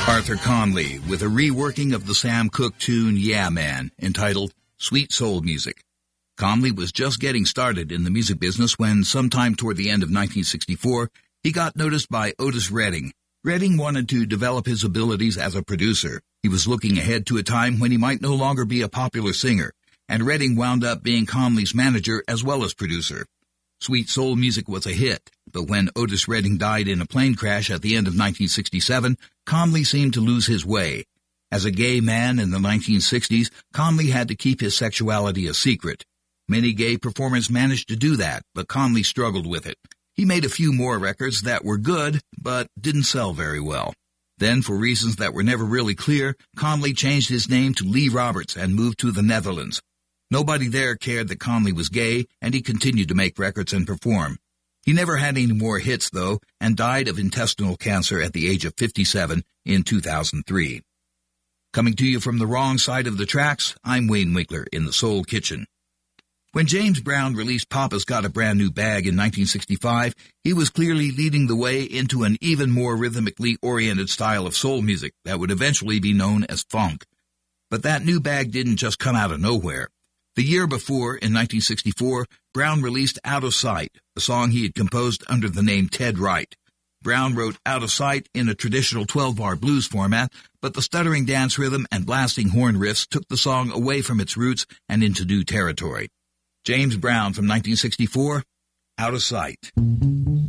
Arthur Conley with a reworking of the Sam Cooke tune Yeah Man, entitled Sweet Soul Music. Conley was just getting started in the music business when, sometime toward the end of 1964, he got noticed by Otis Redding. Redding wanted to develop his abilities as a producer. He was looking ahead to a time when he might no longer be a popular singer, and Redding wound up being Conley's manager as well as producer. Sweet Soul Music was a hit, but when Otis Redding died in a plane crash at the end of 1967, Conley seemed to lose his way. As a gay man in the 1960s, Conley had to keep his sexuality a secret. Many gay performers managed to do that, but Conley struggled with it. He made a few more records that were good, but didn't sell very well. Then, for reasons that were never really clear, Conley changed his name to Lee Roberts and moved to the Netherlands. Nobody there cared that Conley was gay, and he continued to make records and perform. He never had any more hits, though, and died of intestinal cancer at the age of 57 in 2003. Coming to you from the wrong side of the tracks, I'm Wayne Winkler in the Soul Kitchen. When James Brown released Papa's Got a Brand New Bag in 1965, he was clearly leading the way into an even more rhythmically oriented style of soul music that would eventually be known as funk. But that new bag didn't just come out of nowhere. The year before, in 1964, Brown released Out of Sight, a song he had composed under the name Ted Wright. Brown wrote Out of Sight in a traditional 12-bar blues format, but the stuttering dance rhythm and blasting horn riffs took the song away from its roots and into new territory. James Brown from 1964, Out of Sight.